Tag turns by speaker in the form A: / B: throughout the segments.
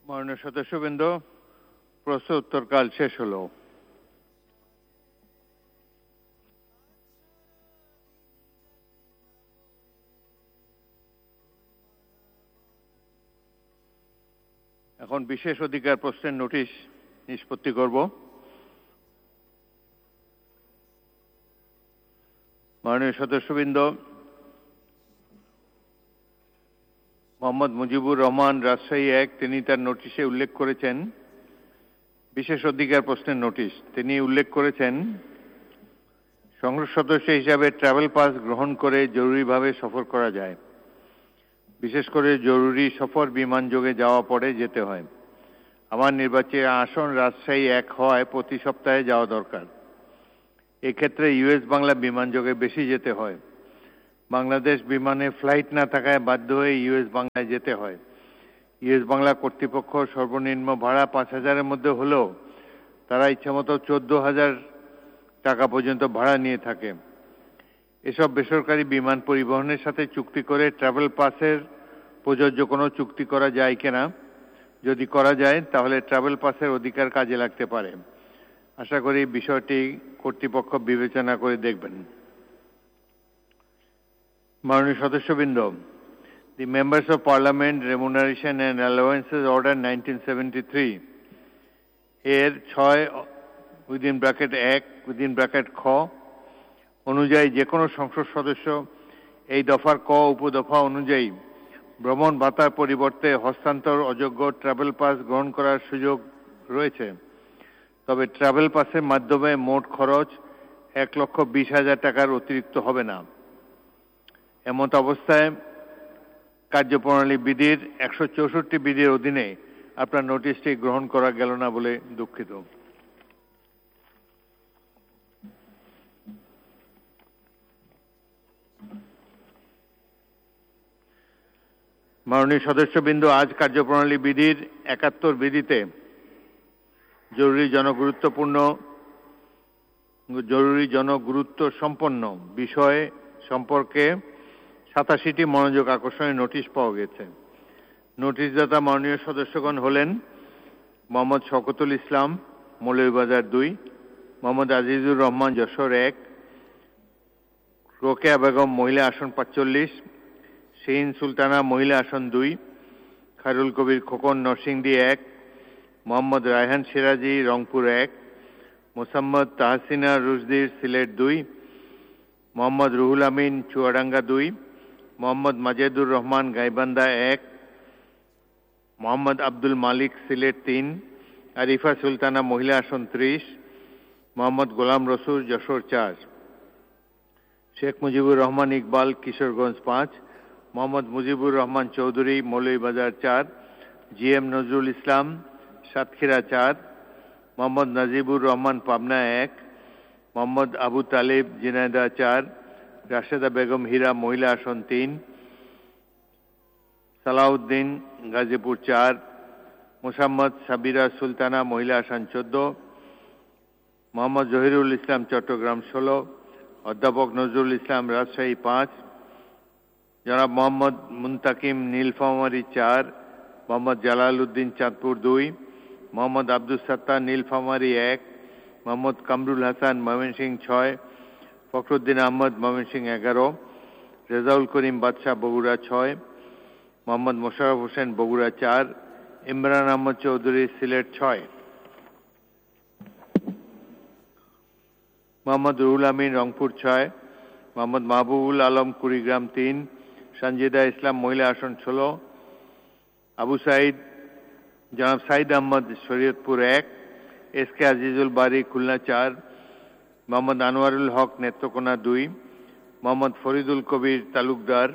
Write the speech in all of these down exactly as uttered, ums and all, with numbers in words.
A: মাননীয় সদস্যবৃন্দ, প্রশ্ন উত্তরকাল শেষ হলো। এখন বিশেষ অধিকার প্রশ্নের নোটিশ নিষ্পত্তি করব। মাননীয় সদস্যবৃন্দ, মোহাম্মদ মুজিবুর রহমান, রাজশাহী এক, তিনি তার নোটিশে উল্লেখ করেছেন বিশেষ অধিকার প্রশ্নের নোটিশ। তিনি উল্লেখ করেছেন, সংসদ সদস্য হিসাবে ট্রাভেল পাস গ্রহণ করে জরুরিভাবে সফর করা যায়। বিশেষ করে জরুরি সফর বিমান যোগে যাওয়া পড়ে যেতে হয়। আমার নির্বাচিত আসন রাজশাহী এক হওয়ায় প্রতি সপ্তাহে যাওয়া দরকার। এক্ষেত্রে ইউএস বাংলা বিমান যোগে বেশি যেতে হয়। বাংলাদেশ বিমানে ফ্লাইট না থাকায় বাধ্য হয়ে ইউএস বাংলায় যেতে হয়। ইউএস বাংলা কর্তৃপক্ষ সর্বনিম্ন ভাড়া পাঁচ হাজারের মধ্যে হলেও তারা ইচ্ছামতো চোদ্দ হাজার টাকা পর্যন্ত ভাড়া নিয়ে থাকে। এসব বেসরকারি বিমান পরিবহনের সাথে চুক্তি করে ট্রাভেল পাসের প্রযোজ্য কোনো চুক্তি করা যায় কিনা, যদি করা যায় তাহলে ট্রাভেল পাসের অধিকার কাজে লাগতে পারে। আশা করি বিষয়টি কর্তৃপক্ষ বিবেচনা করে দেখবেন। মাননীয় সদস্যবৃন্দ, the Members of Parliament Remuneration and Allowances Order nineteen seventy-three এর ছয় উইদিন ব্র্যাকেট এক উইদিন ব্র্যাকেট খ অনুযায়ী যে কোনো সংসদ সদস্য এই দফার ক উপদফা অনুযায়ী ভ্রমণ ভাতার পরিবর্তে হস্তান্তর অযোগ্য ট্রাভেল পাস গ্রহণ করার সুযোগ রয়েছে। তবে ট্রাভেল পাসের মাধ্যমে মোট খরচ এক লক্ষ বিশ হাজার টাকার অতিরিক্ত হবে না। এমত অবস্থায় কার্যপ্রণালী বিধির একশো চৌষট্টি বিধির অধীনে আপনার নোটিশটি গ্রহণ করা গেল না বলে দুঃখিত। মাননীয় সদস্যবৃন্দ, আজ কার্যপ্রণালী বিধির একাত্তর বিধিতে জরুরি জনগুরুত্বপূর্ণ জরুরি জনগুরুত্ব সম্পন্ন বিষয় সম্পর্কে সাতাশিটি মনোযোগ আকর্ষণের নোটিশ পাওয়া গেছে। নোটিশদাতা মাননীয় সদস্যগণ হলেন মোহাম্মদ শওকতুল ইসলাম, মৌলভীবাজার দুই, মোহাম্মদ আজিজুর রহমান, যশোর এক, রোকেয়া বেগম, মহিলা আসন পাঁচচল্লিশ, শিরিন সুলতানা, মহিলা আসন দুই, খায়রুল কবির খোকন, নরসিংদী এক, মোহাম্মদ রায়হান সিরাজি, রংপুর এক, মোসাম্মদ তাহসিনা রুশদির, সিলেট দুই, মোহাম্মদ রুহুল আমিন, চুয়াডাঙ্গা দুই, মোহাম্মদ মাজেদুর রহমান, গাইবান্ধা এক, মোহাম্মদ আব্দুল মালিক, সিলেট তিন, আরিফা সুলতানা, মহিলা আসন ত্রিশ, মোহাম্মদ গোলাম রসুল, যশোর চার, শেখ মুজিবুর রহমান ইকবাল, কিশোরগঞ্জ পাঁচ, মোহাম্মদ মুজিবুর রহমান চৌধুরী, মৌলভীবাজার চার, জি এম নজরুল ইসলাম, সাতক্ষীরা চার, মোহাম্মদ নাজিবুর রহমান, পাবনা এক, মোহাম্মদ আবু তালিব, ঝিনাইদহ চার, রাশেদা বেগম হীরা, মহিলা আসন তিন, সালাউদ্দিন, গাজীপুর চার, মোসাম্মদ সাবিরা সুলতানা, মহিলা আসন চোদ্দ, মোহাম্মদ জহিরুল ইসলাম, চট্টগ্রাম ষোলো, অধ্যাপক নজরুল ইসলাম, রাজশাহী পাঁচ, জনাব মোহাম্মদ মুন্তাকিম, নীলফামারী চার, মোহাম্মদ জালাল উদ্দিন, চাঁদপুর দুই, মোহাম্মদ আব্দুল সাত্তার, নীলফামারী এক, মোহাম্মদ কামরুল হাসান, ময়মনসিংহ ছয়, ফখরুদ্দিন আহমদ, ময়মনসিংহ এগারো, রেজাউল করিম বাদশাহ, বগুড়া ছয়, মোহাম্মদ মোশাররফ হোসেন, বগুড়া চার, ইমরান আহমদ চৌধুরী, সিলেট ছয়, মোহাম্মদ রুহুল আমিন, রংপুর ছয়, মোহাম্মদ মাহবুবুল আলম, কুড়িগ্রাম তিন, সঞ্জিদা ইসলাম, মহিলা আসন ষোলো, আবু সাইদ, জনাব সাইদ আহমদ, শরীয়তপুর এক, এস কে আজিজুল বারি, খুলনা চার, মোহাম্মদ আনোয়ারুল হক, নেত্রকোনা দুই, মোহাম্মদ ফরিদুল কবির তালুকদার,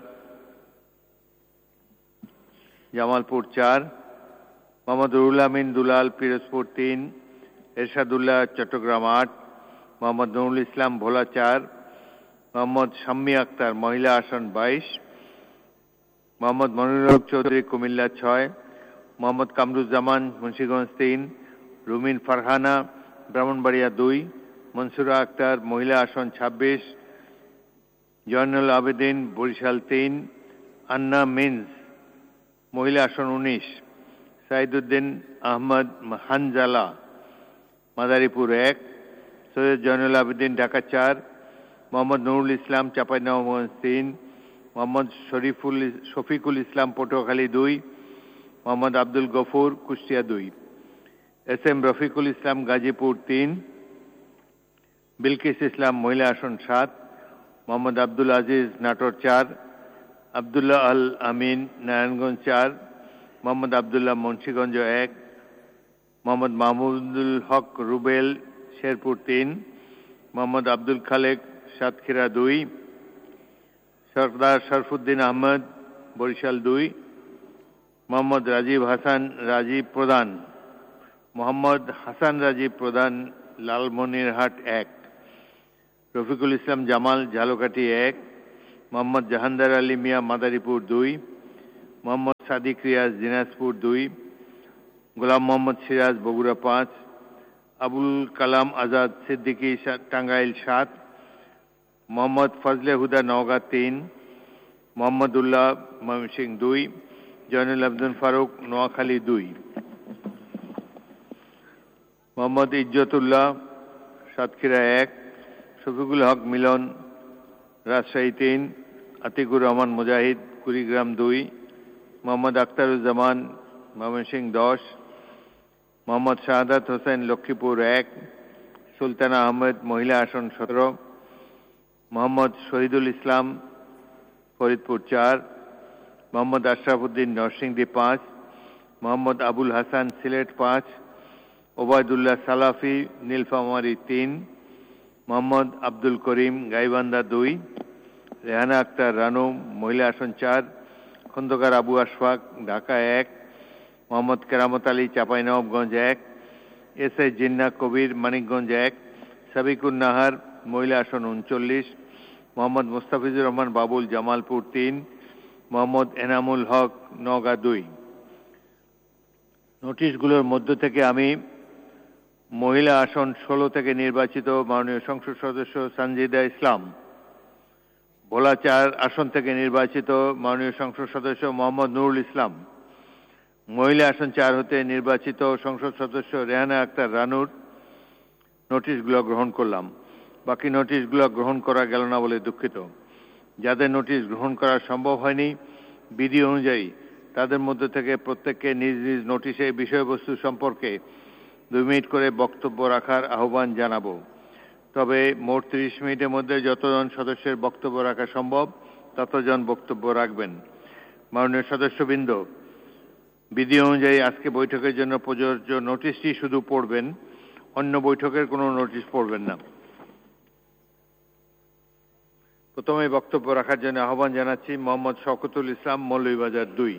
A: জামালপুর চার, মোহাম্মদ রুহুল আমিন দুলাল, পিরোজপুর তিন, এরশাদুল্লাহ, চট্টগ্রাম আট, মোহাম্মদ নুরুল ইসলাম, ভোলা চার, মোহাম্মদ শাম্মী আক্তার, মহিলা আসন বাইশ, মোহাম্মদ মনিরুল হক চৌধুরী, কুমিল্লা ছয়, মোহাম্মদ কামরুজ্জামান, মুন্সিগঞ্জ তিন, রুমিন ফারহানা, ব্রাহ্মণবাড়িয়া দুই, মনসুরা আক্তার, মহিলা আসন ছাব্বিশ, জয়নুল আবেদিন, বরিশাল তিন, আন্না মিন্স, মহিলা আসন উনিশ, সাইদুদ্দিন আহমদ হানজালা মাদারীপুর এক, সৈয়দ জয়নুল আবেদিন ঢাকা চার, মোহাম্মদ নুরুল ইসলাম চাঁপাইনবাবগঞ্জ তিন, মোহাম্মদ শরীফুল শফিকুল ইসলাম পটুয়াখালী দুই, মোহাম্মদ আব্দুল গফুর কুষ্টিয়া দুই, এস এম রফিকুল ইসলাম গাজীপুর তিন, বিলকিস ইসলাম মহিলা আসন সাত, মোহাম্মদ আব্দুল আজিজ নাটোর চার, আবদুল্লাহ আল আমিন নারায়ণগঞ্জ চার, মোহাম্মদ আবদুল্লাহ মুন্সিগঞ্জ এক, মোহাম্মদ মাহমুদুল হক রুবেল শেরপুর তিন, মোহাম্মদ আব্দুল খালেক সাতক্ষীরা দুই, সরদার শরফুদ্দিন আহমদ বরিশাল দুই, মোহাম্মদ রাজীব হাসান রাজীব প্রধান মোহাম্মদ হাসান রাজীব প্রধান লালমনিরহাট এক, রফিকুল ইসলাম জামাল ঝালকাঠি এক, মোহাম্মদ জাহানদার আলী মিয়া মাদারীপুর দুই, মোহাম্মদ সাদিক রিয়াজ দিনাজপুর দুই, গোলাম মোহাম্মদ সিরাজ বগুড়া পাঁচ, আবুল কালাম আজাদ সিদ্দিকী টাঙ্গাইল সাত, মোহাম্মদ ফজলে হুদা নওগাঁ তিন, মোহাম্মদ উল্লাহ ময়মনসিংহ দুই, জয়নুল আবদিন ফারুক নোয়াখালী দুই, মোহাম্মদ ইজ্জতুল্লাহ সাতক্ষীরা এক, শফিকুল হক মিলন রাজশাহী তিন, আতিকুর রহমান মুজাহিদ কুড়িগ্রাম দুই, মোহাম্মদ আখতারুজ্জামান ময়মনসিংহ দশ, মোহাম্মদ শাহাদাত হোসেন লক্ষ্মীপুর এক, সুলতানা আহমেদ মহিলা আসন সতেরো, মোহাম্মদ শহীদুল ইসলাম ফরিদপুর চার, মোহাম্মদ আশরাফুদ্দিন নরসিংদী পাঁচ, মোহাম্মদ আবুল হাসান সিলেট পাঁচ, ওবায়দুল্লাহ সালাফি নীলফামারী তিন, মোহাম্মদ আব্দুল করিম গাইবান্ধা দুই, রেহানা আক্তার রানু মহিলা আসন চার, খন্দকার আবু আশফাক ঢাকা এক, মোহাম্মদ কেরামত আলী চাঁপাইনবাবগঞ্জ এক, এস আই জিন্না কবির মানিকগঞ্জ এক, সাবিকুন নাহার মহিলা আসন উনচল্লিশ, মোহাম্মদ মুস্তাফিজুর রহমান বাবুল জামালপুর তিন, মোহাম্মদ এনামুল হক নওগাঁ দুই। নোটিশগুলোর মধ্য থেকে আমি মহিলা আসন ষোলো থেকে নির্বাচিত মাননীয় সংসদ সদস্য সানজিদা ইসলাম, ভোলা চার আসন থেকে নির্বাচিত মাননীয় সংসদ সদস্য মোহাম্মদ নুরুল ইসলাম, মহিলা আসন চার হতে নির্বাচিত সংসদ সদস্য রেহানা আক্তার রানুর নোটিশগুলো গ্রহণ করলাম। বাকি নোটিশগুলো গ্রহণ করা গেল না বলে দুঃখিত। যাদের নোটিশ গ্রহণ করা সম্ভব হয়নি বিধি অনুযায়ী তাদের মধ্য থেকে প্রত্যেককে নিজ নিজ নোটিশে বিষয়বস্তু সম্পর্কে দুই মিনিট করে বক্তব্য রাখার আহ্বান জানাবো। তবে মোট ত্রিশ মিনিটের মধ্যে যতজন সদস্যের বক্তব্য রাখা সম্ভব ততজন বক্তব্য রাখবেন। মাননীয় সদস্যবৃন্দ, বিধি অনুযায়ী আজকে বৈঠকের জন্য প্রযোজ্য নোটিশটি শুধু পড়বেন, অন্য বৈঠকের কোনো নোটিশ পড়বেন না। প্রথমে বক্তব্য রাখার জন্য আহ্বান জানাচ্ছি মোহাম্মদ শওকতুল ইসলাম মৌলভীবাজার দুই।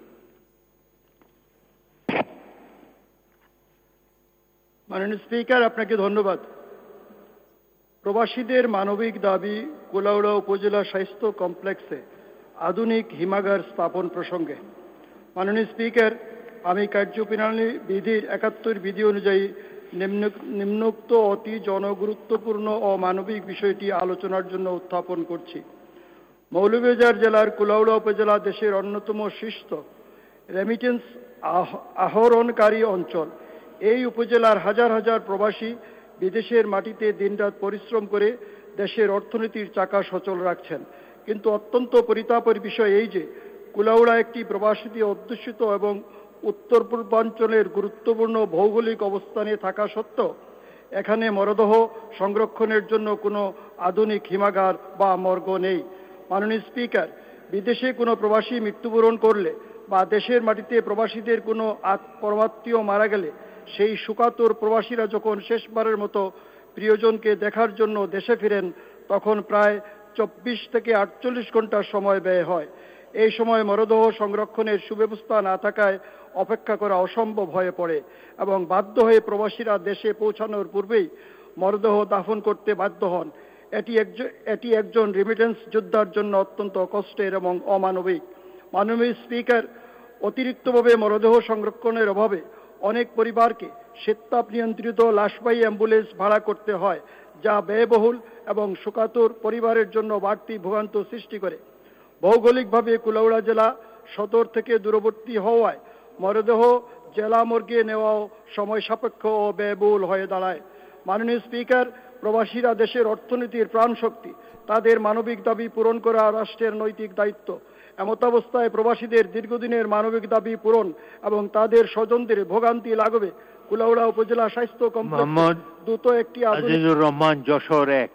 B: মাননীয় স্পিকার, আপনাকে ধন্যবাদ। প্রবাসীদের মানবিক দাবি কুলাউড়া উপজেলা স্বাস্থ্য কমপ্লেক্সে আধুনিক হিমাগার স্থাপন প্রসঙ্গে মাননীয় স্পিকার, আমি কার্যপ্রণালী বিধির একাত্তর বিধি অনুযায়ী নিম্নোক্ত অতি জনগুরুত্বপূর্ণ ও মানবিক বিষয়টি আলোচনার জন্য উত্থাপন করছি। মৌলভীবাজার জেলার কুলাউড়া উপজেলা দেশের অন্যতম শীর্ষ রেমিটেন্স আহরণকারী অঞ্চল। এই উপজেলার হাজার হাজার প্রবাসী বিদেশের মাটিতে দিনরাত পরিশ্রম করে দেশের অর্থনীতির চাকা সচল রাখছেন। কিন্তু অত্যন্ত পরিতাপের বিষয় এই যে কুলাউড়া একটি প্রবাসীদের অধ্যুষিত এবং উত্তর পূর্বাঞ্চলের গুরুত্বপূর্ণ ভৌগোলিক অবস্থানে থাকা সত্ত্বেও এখানে মরদেহ সংরক্ষণের জন্য কোনো আধুনিক হিমাগার বা মর্গ নেই। মাননীয় স্পিকার, বিদেশে কোনো প্রবাসী মৃত্যুবরণ করলে বা দেশের মাটিতে প্রবাসীদের কোনো পরমাত্মীয় মারা গেলে সেই শোকাতুর প্রবাসীরা যখন শেষবারের মতো প্রিয়জনকে দেখার জন্য দেশে ফিরেন তখন প্রায় চব্বিশ থেকে আটচল্লিশ ঘন্টা সময় ব্যয় হয়। এই সময় মরদেহ সংরক্ষণের সুব্যবস্থা না থাকায় অপেক্ষা করা অসম্ভব হয়ে পড়ে এবং বাধ্য হয়ে প্রবাসীরা দেশে পৌঁছানোর পূর্বেই মরদেহ দাফন করতে বাধ্য হন। এটি একজন এটি একজন রেমিটেন্স যোদ্ধার জন্য অত্যন্ত কষ্টের এবং অমানবিক। মাননীয় স্পিকার, অতিরিক্তভাবে মরদেহ সংরক্ষণের অভাবে অনেক পরিবারকে শীততাপ নিয়ন্ত্রিত লাশবাহী অ্যাম্বুলেন্স ভাড়া করতে হয়, যা ব্যয়বহুল এবং শোকাতুর পরিবারের জন্য বাড়তি ভোগান্ত সৃষ্টি করে। ভৌগোলিকভাবে কুলাউড়া জেলা সদর থেকে দূরবর্তী হওয়ায় মরদেহ জেলা মর্গে নেওয়াও সময় সাপেক্ষ ও ব্যয়বহুল হয়ে দাঁড়ায়। মাননীয় স্পিকার, প্রবাসীরা দেশের অর্থনীতির প্রাণশক্তি। তাদের মানবিক দাবি পূরণ করা রাষ্ট্রের নৈতিক দায়িত্ব। এমতাবস্থায় প্রবাসীদের দীর্ঘদিনের মানবিক দাবি পূরণ এবং তাদের স্বজনদের ভোগান্তি লাগবে কুলাউড়া উপজেলা স্বাস্থ্য কমপ্লেক্স দ্রুত একটি
A: আজিজুর রহমান, যশোর এক।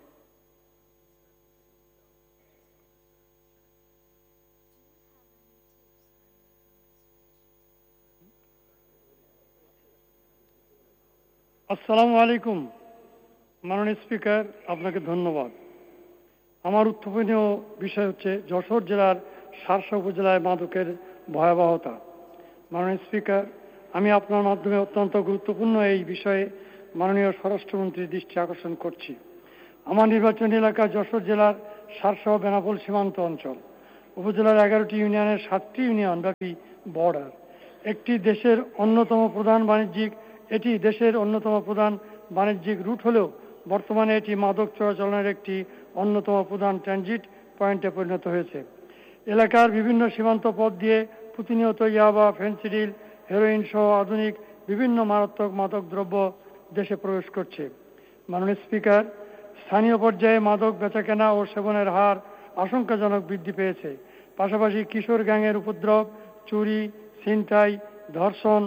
B: আসসালামু আলাইকুম। মাননীয় স্পিকার, আপনাকে ধন্যবাদ। আমার উত্থাপনীয় বিষয় হচ্ছে যশোর জেলার শার্শা উপজেলায় মাদকের ভয়াবহতা। মাননীয় স্পিকার, আমি আপনার মাধ্যমে অত্যন্ত গুরুত্বপূর্ণ এই বিষয়ে মাননীয় স্বরাষ্ট্রমন্ত্রীর দৃষ্টি আকর্ষণ করছি। আমার নির্বাচনী এলাকা যশোর জেলার শার্শা ও বেনাপোল সীমান্ত অঞ্চল। উপজেলার এগারোটি ইউনিয়নের সাতটি ইউনিয়ন ব্যাপী বর্ডার। একটি দেশের অন্যতম প্রধান বাণিজ্যিক এটি দেশের অন্যতম প্রধান বাণিজ্যিক রুট হলেও বর্তমানে এটি মাদক চোরাচালানের একটি অন্যতম প্রধান ট্রানজিট পয়েন্টে পরিণত হয়েছে। এলাকার বিভিন্ন সীমান্ত পথ দিয়ে প্রতিনিয়ত ইয়াবা, ফেন্সিডিল, হেরোইন সহ আধুনিক বিভিন্ন মারাত্মক মাদক দ্রব্য দেশে প্রবেশ করছে। মাননীয় স্পিকার, স্থানীয় পর্যায়ে মাদক বেচাকেনা ও সেবনের হার আশঙ্কাজনক বৃদ্ধি পেয়েছে। পাশাপাশি কিশোর গ্যাংয়ের উপদ্রব, চুরি, ছিনতাই, ধর্ষণ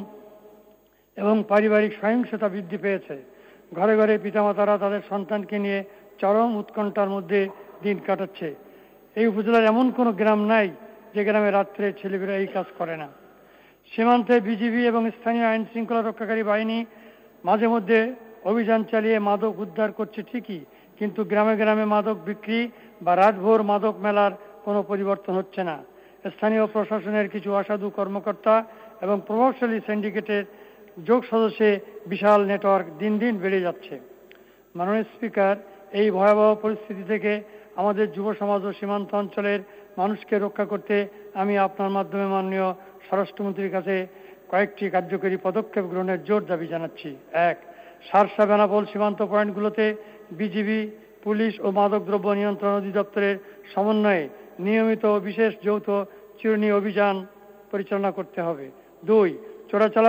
B: এবং পারিবারিক সহিংসতা বৃদ্ধি পেয়েছে। ঘরে ঘরে পিতামাতারা তাদের সন্তানকে নিয়ে চরম উৎকণ্ঠার মধ্যে দিন কাটাচ্ছে। এই উপজেলার এমন কোনো গ্রাম নাই যে গ্রামে রাত্রে ছেলেমেয়েরা এই কাজ করে না। সীমান্তে বিজিবি এবং স্থানীয় আইন শৃঙ্খলা রক্ষাকারী বাহিনী মাঝে মধ্যে অভিযান চালিয়ে মাদক উদ্ধার করছে ঠিকই, কিন্তু গ্রামে গ্রামে মাদক বিক্রি বা রাতভর মাদক মেলার কোনো পরিবর্তন হচ্ছে না। স্থানীয় প্রশাসনের কিছু অসাধু কর্মকর্তা এবং প্রভাবশালী সিন্ডিকেটের যোগ সদস্যে বিশাল নেটওয়ার্ক দিন দিন বেড়ে যাচ্ছে। মাননীয় স্পিকার, এই ভয়াবহ পরিস্থিতি থেকে আমাদের যুব সমাজ ও সীমান্ত অঞ্চলের মানুষকে রক্ষা করতে আমি আপনার মাধ্যমে মাননীয় স্বরাষ্ট্রমন্ত্রীর কাছে কয়েকটি কার্যকরী পদক্ষেপ গ্রহণের জোর দাবি জানাচ্ছি। এক, শার্শা বেনাপোল সীমান্ত পয়েন্টগুলোতে বিজিবি, পুলিশ ও মাদকদ্রব্য নিয়ন্ত্রণ অধিদপ্তরের সমন্বয়ে নিয়মিত ও বিশেষ যৌথ চিরুনি অভিযান পরিচালনা করতে হবে। দুই, চোরাচালান।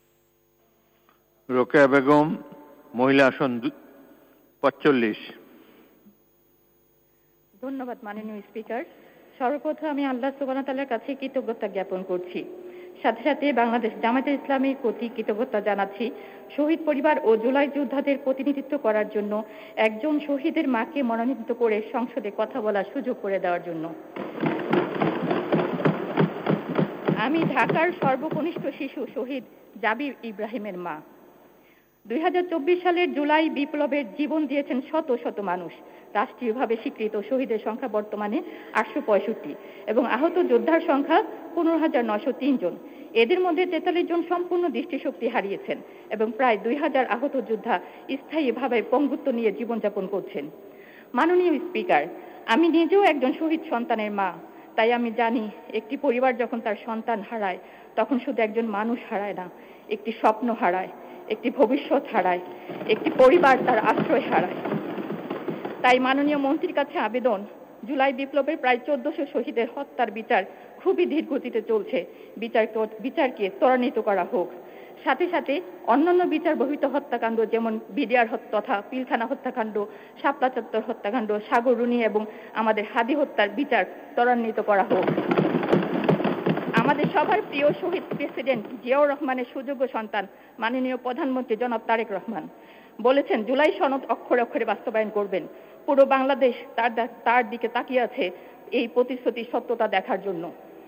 A: রোকেয়া বেগম, মহিলা আসন পঁয়তাল্লিশ।
C: ধন্যবাদ মাননীয় স্পিকার। সর্বপ্রথম আমি আল্লাহ সুবহানাহু ওয়া তাআলার কাছে কৃতজ্ঞতা জ্ঞাপন করছি। সাথে সাথে বাংলাদেশ জামায়াতে ইসলামীর প্রতি কৃতজ্ঞতা জানাচ্ছি শহীদ পরিবার ও জুলাই যোদ্ধাদের প্রতিনিধিত্ব করার জন্য, একজন শহীদের মাকে মনোনীত করে সংসদে কথা বলার সুযোগ করে দেওয়ার জন্য। আমি ঢাকার সর্বকনিষ্ঠ শিশু শহীদ জাবির ইব্রাহিমের মা। দুই হাজার চব্বিশ সালের জুলাই বিপ্লবের জীবন দিয়েছেন শত শত মানুষ। রাষ্ট্রীয়ভাবে স্বীকৃত শহীদের সংখ্যা বর্তমানে আটশো পঁয়ষট্টি এবং আহত যোদ্ধার সংখ্যা পনেরো হাজার নয়শো তিন জন। এদের মধ্যে তেতাল্লিশ জন সম্পূর্ণ দৃষ্টিশক্তি হারিয়েছেন এবং প্রায় দুই হাজার আহত যোদ্ধা স্থায়ীভাবে পঙ্গুত্ব নিয়ে জীবনযাপন করছেন। মাননীয় স্পিকার, আমি নিজেও একজন শহীদ সন্তানের মা, তাই আমি জানি একটি পরিবার যখন তার সন্তান হারায় তখন শুধু একজন মানুষ হারায় না, একটি স্বপ্ন হারায়, একটি ভবিষ্যৎ হারায়, একটি পরিবার তার আশ্রয় হারায়। তাই মাননীয় মন্ত্রীর কাছে আবেদন, জুলাই বিপ্লবের প্রায় চোদ্দশো শহীদের হত্যার বিচার খুবই ধীর গতিতে চলছে, বিচার বিচারকে ত্বরান্বিত করা হোক। সাথে সাথে অন্যান্য বিচার বহির্ভূত হত্যাকাণ্ড যেমন বিডিআর তথা পিলখানা হত্যাকাণ্ড, শাপলা চত্বর হত্যাকাণ্ড, সাগররুনি এবং আমাদের হাদি হত্যার বিচার ত্বরান্বিত করা হোক। আমাদের সবার প্রিয় শহীদ প্রেসিডেন্ট জিয়াউর রহমানের সুযোগ্য সন্তান মাননীয় প্রধানমন্ত্রী জনাব তারেক রহমান বলেছেন জুলাই সনদ অক্ষরে অক্ষরে বাস্তবায়ন করবেন। পুরো বাংলাদেশ তার তার দিকে তাকিয়ে আছে এই প্রতিশ্রুতির সত্যতা দেখার জন্য।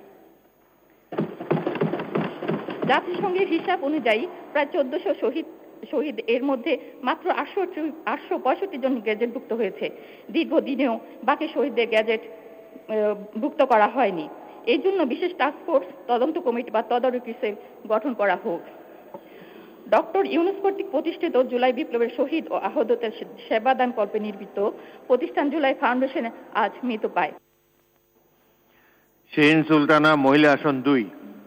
C: জাতিসংঘের হিসাব অনুযায়ী প্রায় চোদ্দশো শহীদ শহীদ এর মধ্যে মাত্র আটশো আটশো পঁয়ষট্টি জন গ্যাজেটভুক্ত হয়েছে। দীর্ঘদিনেও বাকি শহীদদের গ্যাজেট ভুক্ত করা হয়নি। এই জন্য বিশেষ টাস্কফোর্স তদন্ত কমিটি বা তদারকি সেল গঠন করা হোক। ডক্টর ইউনূস কর্তৃক প্রতিষ্ঠিত জুলাই বিপ্লবের শহীদ ও আহতদের সেবাদান কল্পে নির্মিত প্রতিষ্ঠান জুলাই ফাউন্ডেশন আজ মৃত পায়।
A: শিরিন সুলতানা, মহিলা আসন দুই।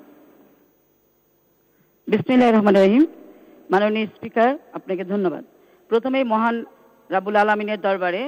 D: বিসমিল্লাহির রহমানির রহিম। মাননীয় স্পিকার, আপনাকে ধন্যবাদ। প্রথমে মহান রাব্বুল আলামিনের দরবারে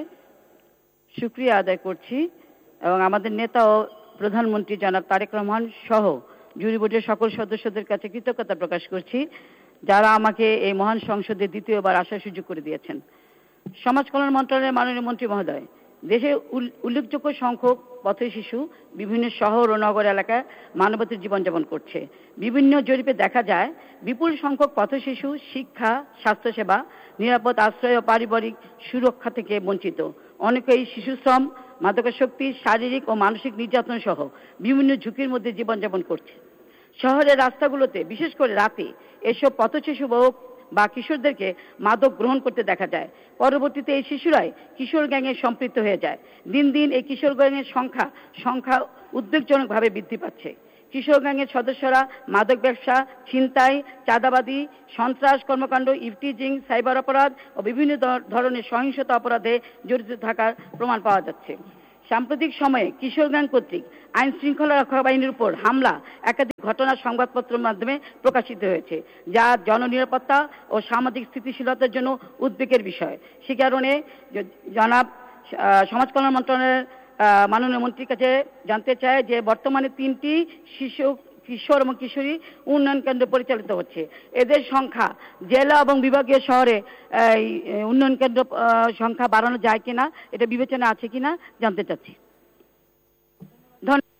D: শুকরিয়া আদায় করছি এবং আমাদের নেতা ও প্রধানমন্ত্রী জনাব তারেক রহমান সহ জুরি বোর্ডের সকল সদস্যদের কাছে কৃতজ্ঞতা প্রকাশ করছি, যারা আমাকে এই মহান সংসদে দ্বিতীয়বার আসার সুযোগ করে দিয়েছেন। সমাজ কল্যাণ মন্ত্রণালয়ের মাননীয় মন্ত্রী মহোদয়, দেশে উল্লেখযোগ্য সংখ্যক পথ শিশু বিভিন্ন শহর ও নগর এলাকায় মানবতার জীবনযাপন করছে। বিভিন্ন জরিপে দেখা যায় বিপুল সংখ্যক পথ শিশু শিক্ষা, স্বাস্থ্যসেবা, নিরাপদ আশ্রয় ও পারিবারিক সুরক্ষা থেকে বঞ্চিত। অনেকেই শিশুশ্রম, মাদকাসক্তি, শারীরিক ও মানসিক নির্যাতন সহ বিভিন্ন ঝুঁকির মধ্যে জীবনযাপন করছে। শহরের রাস্তাগুলোতে বিশেষ করে রাতে এসব পথ শিশু বা কিশোরদেরকে মাদক গ্রহণ করতে দেখা যায়। পরবর্তীতে এই শিশুরাই কিশোর গ্যাংয়ে সম্পৃক্ত হয়ে যায়। দিন দিন এই কিশোর গ্যাংয়ের সংখ্যা সংখ্যা উদ্বেগজনকভাবে বৃদ্ধি পাচ্ছে। কিশোর গ্যাংয়ের সদস্যরা মাদক ব্যবসা, ছিনতাই, চাঁদাবাজি, সন্ত্রাস কর্মকাণ্ড, ইভটিজিং, সাইবার অপরাধ ও বিভিন্ন ধরনের সহিংসতা অপরাধে জড়িত থাকার প্রমাণ পাওয়া যাচ্ছে। সাম্প্রতিক সময়ে কিশোর গ্যাং কর্তৃক আইন শৃঙ্খলা রক্ষা বাহিনীর উপর হামলা একাধিক ঘটনা সংবাদপত্রের মাধ্যমে প্রকাশিত হয়েছে, যা জননিরাপত্তা ও সামাজিক স্থিতিশীলতার জন্য উদ্বেগের বিষয়। সে কারণে জনাব সমাজ কল্যাণ মন্ত্রণালয়ের মাননীয় মন্ত্রীর কাছে জানতে চাই যে বর্তমানে তিনটি শিশু কিশোর এবং কিশোরী উন্নয়ন কেন্দ্র পরিচালিত হচ্ছে। এদের সংখ্যা জেলা এবং বিভাগীয় শহরে উন্নয়ন কেন্দ্র সংখ্যা বাড়ানো যায় কিনা, এটা বিবেচনা আছে কিনা জানতে চাচ্ছি। ধন্যবাদ।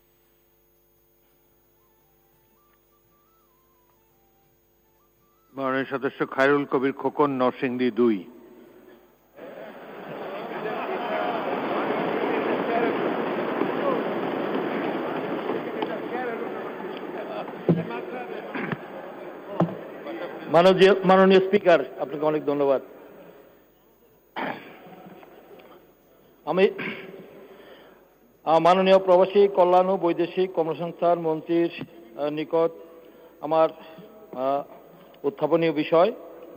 A: মাননীয় সদস্য খায়রুল কবির খোকন, নরসিংদী দুই।
E: মাননীয় স্পিকার, আপনাকে অনেক ধন্যবাদ। আমি মাননীয় প্রবাসী কল্যাণ ও বৈদেশিক কর্মসংস্থান মন্ত্রীর নিকট আমার উত্থাপনীয় বিষয়,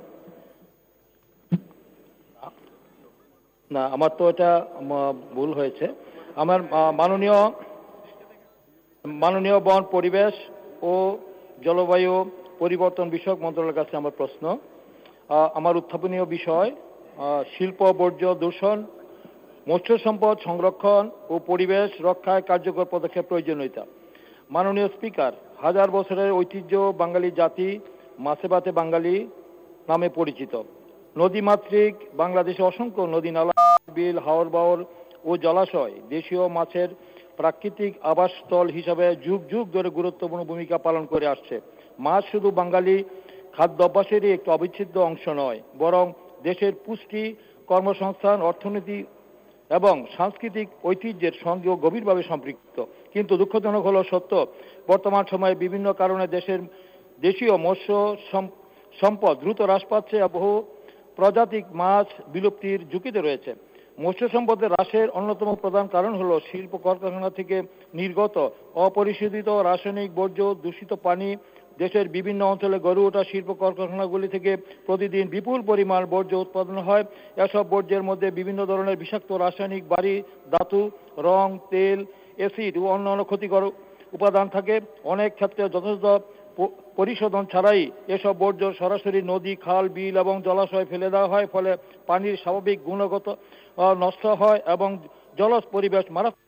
E: না আমার তো এটা ভুল হয়েছে, আমার মাননীয় মাননীয় বন, পরিবেশ ও জলবায়ু পরিবর্তন বিষয়ক মন্ত্রণালয়ের কাছে আমার প্রশ্ন। আমার উত্থাপনীয় বিষয় শিল্প বর্জ্য দূষণ, মৎস্য সম্পদ সংরক্ষণ ও পরিবেশ রক্ষায় কার্যকর পদক্ষেপ প্রয়োজনীয়তা। মাননীয় স্পিকার, হাজার বছরের ঐতিহ্য বাঙালি জাতি মাছে ভাতে বাঙালি নামে পরিচিত। নদীমাতৃক বাংলাদেশে অসংখ্য নদী, নালা, বিল, হাওর বাওর ও জলাশয় দেশীয় মাছের প্রাকৃতিক আবাসস্থল হিসাবে যুগ যুগ ধরে গুরুত্বপূর্ণ ভূমিকা পালন করে আসছে। মাছ শুধু বাঙালি খাদ্য অভ্যাসেরই একটি অবিচ্ছেদ্য অংশ নয়, বরং দেশের পুষ্টি, কর্মসংস্থান, অর্থনীতি এবং সাংস্কৃতিক ঐতিহ্যের সঙ্গেও গভীরভাবে সম্পৃক্ত। কিন্তু দুঃখজনক হলো সত্য, বর্তমান সময়ে বিভিন্ন কারণে দেশের দেশীয় মৎস্য সম্পদ দ্রুত হ্রাস পাচ্ছে, বহু প্রজাতিক মাছ বিলুপ্তির ঝুঁকিতে রয়েছে। মৎস্য সম্পদের হ্রাসের অন্যতম প্রধান কারণ হলো শিল্প কলকারখানা থেকে নির্গত অপরিশোধিত রাসায়নিক বর্জ্য, দূষিত পানি। দেশের বিভিন্ন অঞ্চলে গড়ে ওঠা শিল্প কলকারখানাগুলি থেকে প্রতিদিন বিপুল পরিমাণ বর্জ্য উৎপাদন হয়। এসব বর্জ্যের মধ্যে বিভিন্ন ধরনের বিষাক্ত রাসায়নিক, ভারী ধাতু, রং, তেল, অ্যাসিড ও অন্যান্য ক্ষতিকর উপাদান থাকে। অনেক ক্ষেত্রে যথাযথ পরিশোধন ছাড়াই এসব বর্জ্য সরাসরি নদী, খাল, বিল এবং জলাশয়ে ফেলে দেওয়া হয়, ফলে পানির স্বাভাবিক গুণগত নষ্ট হয় এবং জলজ পরিবেশ মারাত্মক।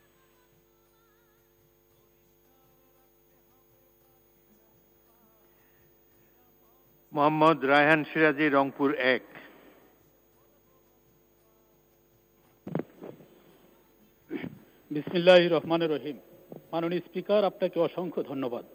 A: মোহাম্মদ রায়হান সিরাজি, রংপুর এক।
F: বিসমিল্লাহির রহমানির রহিম। মাননীয় স্পিকার, আপনাকে অসংখ্য ধন্যবাদ।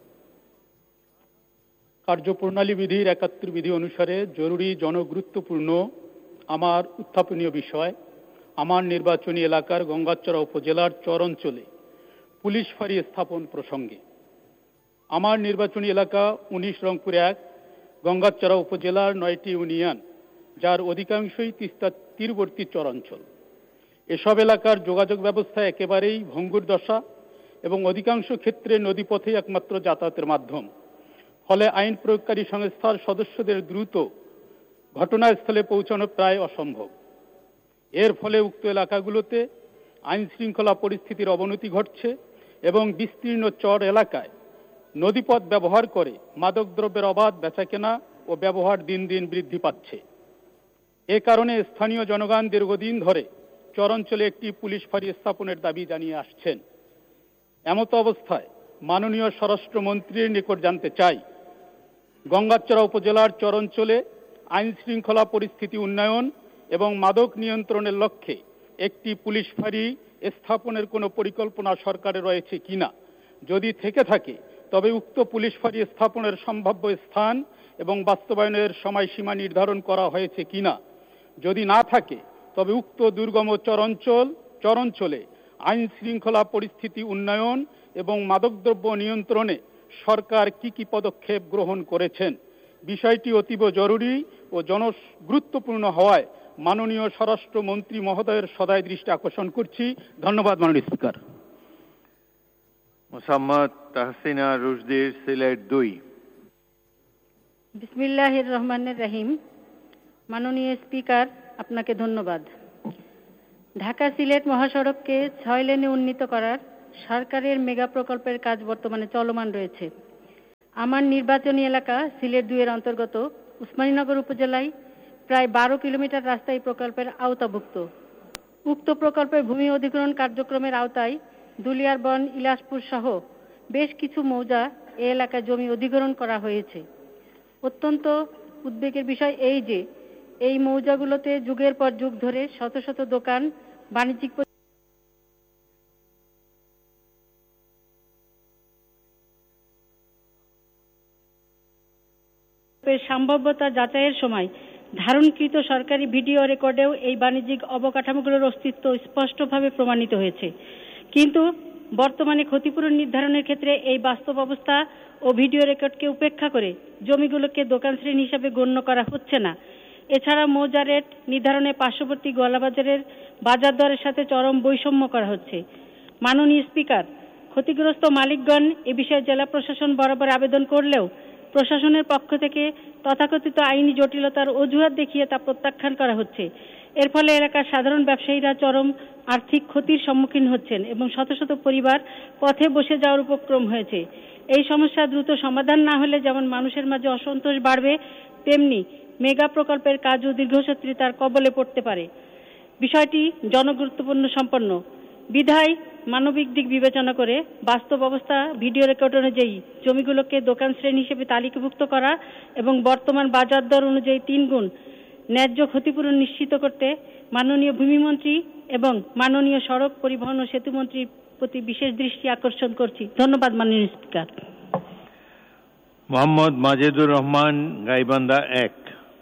F: কার্যপ্রণালী বিধির একাত্তর বিধি অনুসারে জরুরি জনগুরুত্বপূর্ণ আমার উত্থাপনীয় বিষয় আমার নির্বাচনী এলাকার গঙ্গাচড়া উপজেলার চর অঞ্চলে পুলিশ ফাঁড়ি স্থাপন প্রসঙ্গে। আমার নির্বাচনী এলাকা উনিশ রংপুর এক গঙ্গাচড়া উপজেলার নয়টি ইউনিয়ন, যার অধিকাংশই তিস্তা তীরবর্তী চরাঞ্চল। এসব এলাকার যোগাযোগ ব্যবস্থা একেবারেই ভঙ্গুর দশা এবং অধিকাংশ ক্ষেত্রে নদীপথেই একমাত্র যাতায়াতের মাধ্যম। ফলে আইন প্রয়োগকারী সংস্থার সদস্যদের দ্রুত ঘটনাস্থলে পৌঁছানো প্রায় অসম্ভব। এর ফলে উক্ত এলাকাগুলোতে আইন শৃঙ্খলা পরিস্থিতির অবনতি ঘটছে এবং বিস্তীর্ণ চর এলাকায় নদীপথ ব্যবহার করে মাদকদ্রব্যের অবাধ বেচাকেনা ও ব্যবহার দিন দিন বৃদ্ধি পাচ্ছে। এ কারণে স্থানীয় জনগণ দীর্ঘদিন ধরে চরাঞ্চলে একটি পুলিশ ফাঁড়ি স্থাপনের দাবি জানিয়ে আসছেন। এমত অবস্থায় মাননীয় স্বরাষ্ট্রমন্ত্রীর নিকট জানতে চাই, গঙ্গাচড়া উপজেলার চরাঞ্চলে আইন শৃঙ্খলা পরিস্থিতি উন্নয়ন এবং মাদক নিয়ন্ত্রণের লক্ষ্যে একটি পুলিশ ফাঁড়ি স্থাপনের কোনো পরিকল্পনা সরকারের রয়েছে কিনা? যদি থেকে থাকে তবে উক্ত পুলিশ ফাঁড়ি স্থাপনের সম্ভাব্য স্থান এবং বাস্তবায়নের সময়সীমা নির্ধারণ করা হয়েছে কিনা? যদি না থাকে তবে উক্ত দুর্গম চরাঞ্চল চরাঞ্চলে আইন শৃঙ্খলা পরিস্থিতি উন্নয়ন এবং মাদকদ্রব্য নিয়ন্ত্রণে সরকার কি কি পদক্ষেপ গ্রহণ করেছেন? বিষয়টি অতীব জরুরি ও জনগুরুত্বপূর্ণ হওয়ায় মাননীয় স্বরাষ্ট্রমন্ত্রী মহোদয়ের সদয় দৃষ্টি আকর্ষণ করছি। ধন্যবাদ মাননীয় স্পিকার।
A: মোসাম্মদ তাহসিনা রুশদির, সিলেট দুই।
G: বিসমিল্লাহির রহমানির রহিম। মাননীয় স্পিকার, আপনাকে ধন্যবাদ। ঢাকা সিলেট মহাসড়ককে ছয় লেনে উন্নীত করার সরকারের মেগা প্রকল্পের কাজ বর্তমানে চলমান রয়েছে। আমার নির্বাচনী এলাকা সিলেট দুইয়ের অন্তর্গত উসমানীনগর উপজেলায় প্রায় বারো কিলোমিটার রাস্তা এই প্রকল্পের আওতাভুক্ত। উক্ত প্রকল্পের ভূমি অধিগ্রহণ কার্যক্রমের আওতায় দুলিয়ারবন, ইলাসপুর সহ বেশ কিছু মৌজা এ এলাকায় জমি অধিগ্রহণ করা হয়েছে। অত্যন্ত উদ্বেগের বিষয় এই যে এই মৌজাগুলোতে যুগের পর যুগ ধরে শত শত দোকান, বাণিজ্যিক সম্ভাব্যতা যাচাইয়ের সময় ধারণকৃত সরকারি ভিডিও রেকর্ডেও এই বাণিজ্যিক অবকাঠামোগুলোর অস্তিত্ব স্পষ্টভাবে প্রমাণিত হয়েছে। কিন্তু বর্তমানে ক্ষতিপূরণ নির্ধারণের ক্ষেত্রে এই বাস্তব অবস্থা ও ভিডিও রেকর্ডকে উপেক্ষা করে জমিগুলোকে দোকান শ্রেণী হিসাবে গণ্য করা হচ্ছে না। এছাড়া মৌজা রেট নির্ধারণে পার্শ্ববর্তী গোয়ালাবাজারের বাজার দরের সাথে চরম বৈষম্য করা হচ্ছে। মাননীয় স্পিকার, ক্ষতিগ্রস্ত মালিকগণ এ বিষয়ে জেলা প্রশাসন বরাবর আবেদন করলেও প্রশাসনের পক্ষ থেকে তথাকথিত আইনি জটিলতার অজুহাত দেখিয়ে তা প্রত্যাখ্যান করা হচ্ছে। এর ফলে এলাকার সাধারণ ব্যবসায়ীরা চরম আর্থিক ক্ষতির সম্মুখীন হচ্ছেন এবং শত শত পরিবার পথে বসে যাওয়ার উপক্রম হয়েছে। এই সমস্যা দ্রুত সমাধান না হলে যেমন মানুষের মাঝে অসন্তোষ বাড়বে, তেমনি মেগা প্রকল্পের কাজও দীর্ঘসূত্রিতার কবলে পড়তে পারে। বিষয়টি জনগুরুত্বপূর্ণ সম্পন্ন বিধায় মানবিক দিক বিবেচনা করে বাস্তব অবস্থা ভিডিও রেকর্ড অনুযায়ী জমিগুলোকে দোকান শ্রেণী হিসেবে তালিকাভুক্ত করা এবং বর্তমান বাজার দর অনুযায়ী তিন গুণ ন্যায্য ক্ষতিপূরণ নিশ্চিত করতে মাননীয় ভূমিমন্ত্রী এবং মাননীয় সড়ক পরিবহন ও সেতু মন্ত্রীর প্রতি বিশেষ দৃষ্টি আকর্ষণ করছি। ধন্যবাদ মাননীয় স্পিকার।
A: মোহাম্মদ মাজেদুর রহমান, গাইবান্ধা এক।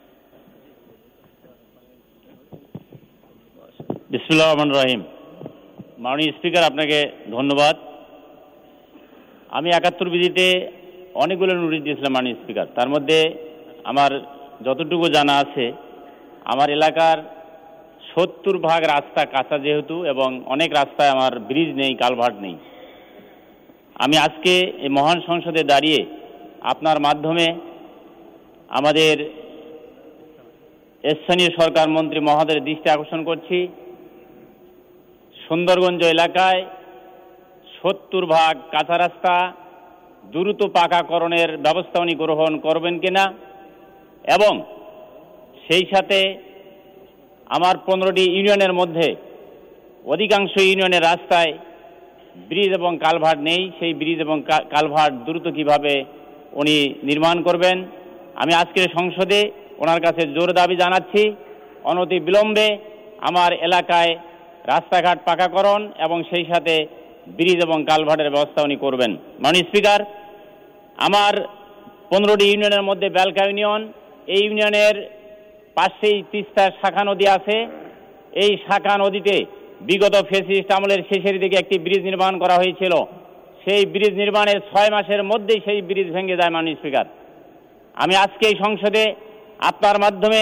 H: বিসমিল্লাহির রহমানির রহিম। মাননীয় স্পিকার, আপনাকে ধন্যবাদ। আমি একাত্তর বিধিতে অনেকগুলো নোটিশ দিয়েছিলাম মাননীয় স্পিকার। তার মধ্যে আমার যতটুকু জানা আছে, আমার এলাকার সত্তর ভাগ রাস্তা কাঁচা যেহেতু এবং অনেক রাস্তায় আমার ব্রিজ নেই, কালভার্ট নেই। আমি আজকে এই মহান সংসদে দাঁড়িয়ে আপনার মাধ্যমে আমাদের স্থানীয় সরকার মন্ত্রী মহোদয়ের দৃষ্টি আকর্ষণ করছি, সুন্দরগঞ্জ এলাকায় সত্তর ভাগ কাঁচা রাস্তা দ্রুত পাকাকরণের ব্যবস্থা উনি গ্রহণ করবেন কিনা, এবং সেই সাথে আমার পনেরোটি ইউনিয়নের মধ্যে অধিকাংশ ইউনিয়নের রাস্তায় ব্রিজ এবং কালভার্ট নেই, সেই ব্রিজ এবং কালভার্ট দ্রুত কিভাবে উনি নির্মাণ করবেন। আমি আজকের সংসদে ওনার কাছে জোর দাবি জানাচ্ছি, অনতি বিলম্বে আমার এলাকায় রাস্তাঘাট পাকাকরণ এবং সেই সাথে ব্রিজ এবং কালভার্টের ব্যবস্থা উনি করবেন। মাননীয় স্পিকার, আমার পনেরোটি ইউনিয়নের মধ্যে বেলকা ইউনিয়ন, এই ইউনিয়নের পাশেই তিস্তার শাখা নদী আছে। এই শাখা নদীতে বিগত ফ্যাসিস্ট আমলের শেষের দিকে একটি ব্রিজ নির্মাণ করা হয়েছিল। সেই ব্রিজ নির্মাণের ছয় মাসের মধ্যেই সেই ব্রিজ ভেঙে যায়। মাননীয় স্পিকার, আমি আজকে এই সংসদে আপনার মাধ্যমে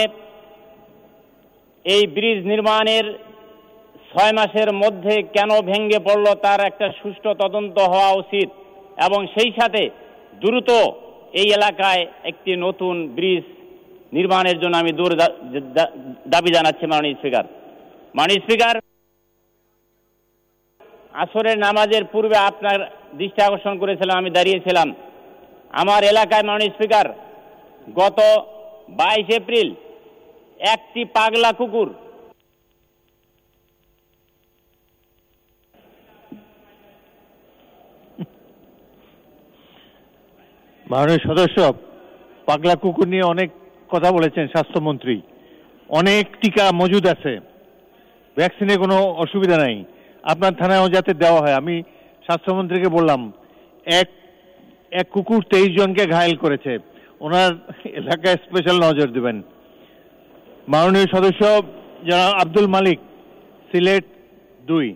H: এই ব্রিজ নির্মাণের ছয় মাসের মধ্যে কেন ভেঙে পড়ল তার একটা সুষ্ঠু তদন্ত হওয়া উচিত এবং সেই সাথে দ্রুত এই এলাকায় একটি নতুন ব্রিজ নির্মাণের জন্য আমি দূর দাবি জানাচ্ছি। মাননীয় স্পিকার, মাননীয় স্পিকার, আসরের নামাজের পূর্বে আপনার দৃষ্টি আকর্ষণ করেছিলাম, আমি দাঁড়িয়েছিলাম আমার এলাকায়। মাননীয় স্পিকার, গত বাইশ এপ্রিল একটি পাগলা কুকুর
A: মাননীয় সদস্য, পাগলা কুকুর নিয়ে অনেক কথা বলেছেন স্বাস্থ্যমন্ত্রী। অনেক টিকা মজুদ আছে, ভ্যাকসিনে কোনো অসুবিধা নাই, আপনার থানায়ও যাতে দেওয়া হয়। আমি স্বাস্থ্যমন্ত্রীকে বললাম, এক এক কুকুর তেইশ জনকে ঘায়েল করেছে, ওনার এলাকায় স্পেশাল নজর দেবেন। মাননীয় সদস্য যারা আব্দুল মালিক, সিলেট দুই,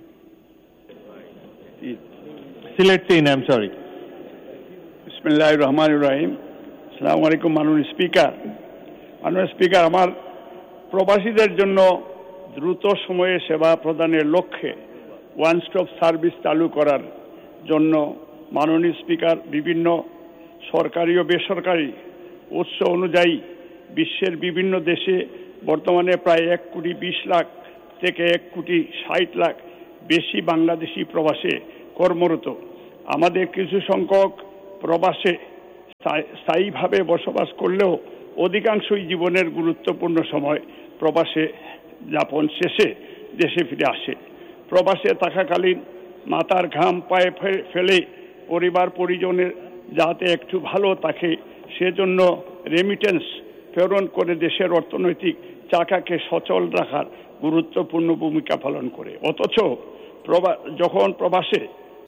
A: সিলেট তিন, আই এম সরি।
I: বিসমিল্লাহির রহমানির রহিম। আসসালামু আলাইকুম মাননীয় স্পিকার। মাননীয় স্পিকার, আমার প্রবাসীদের জন্য দ্রুত সময়ে সেবা প্রদানের লক্ষ্যে ওয়ান স্টপ সার্ভিস চালু করার জন্য মাননীয় স্পিকার বিভিন্ন সরকারি ও বেসরকারি উৎস অনুযায়ী বিশ্বের বিভিন্ন দেশে বর্তমানে প্রায় এক কোটি বিশ লাখ থেকে এক কোটি ষাট লাখ বেশি বাংলাদেশি প্রবাসে কর্মরত। আমাদের কিছু সংখ্যক প্রবাসে স্থায়ীভাবে বসবাস করলেও অধিকাংশই জীবনের গুরুত্বপূর্ণ সময় প্রবাসে যাপন শেষে দেশে ফিরে আসে। প্রবাসে থাকাকালীন মাথার ঘাম পায়ে ফেলে পরিবার পরিজনের যাতে একটু ভালো থাকে সেজন্য রেমিটেন্স প্রেরণ করে দেশের অর্থনৈতিক চাকাকে সচল রাখার গুরুত্বপূর্ণ ভূমিকা পালন করে। অথচ প্রবা যখন প্রবাসে